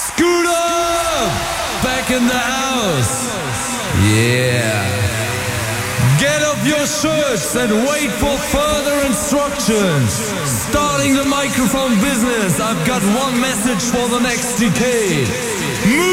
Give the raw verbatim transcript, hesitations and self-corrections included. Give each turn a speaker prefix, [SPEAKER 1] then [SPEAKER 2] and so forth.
[SPEAKER 1] Scooter! Back in the house. Yeah. Get up your shirts and wait for further instructions. Starting the microphone business, I've got one message for the next decade. Move!